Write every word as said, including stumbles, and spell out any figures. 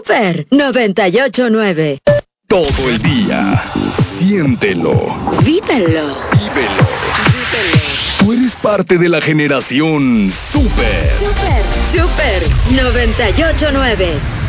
Super noventa y ocho nueve. Todo el día, siéntelo. Vívelo. Vívelo. Vívelo. Tú eres parte de la generación Super. Super, Super noventa y ocho nueve.